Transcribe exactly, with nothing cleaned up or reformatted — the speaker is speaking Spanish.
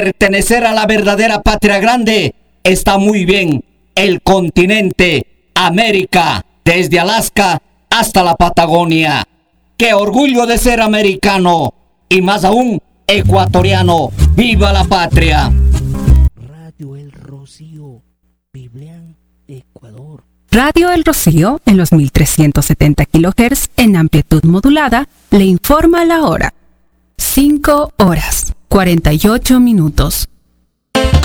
Pertenecer a la verdadera patria grande está muy bien. El continente América, desde Alaska hasta la Patagonia. ¡Qué orgullo de ser americano! Y más aún, ecuatoriano. ¡Viva la patria! Radio El Rocío, Biblián, Ecuador. Radio El Rocío, en los mil trescientos setenta kilohertz en amplitud modulada, le informa la hora. cinco horas, cuarenta y ocho minutos.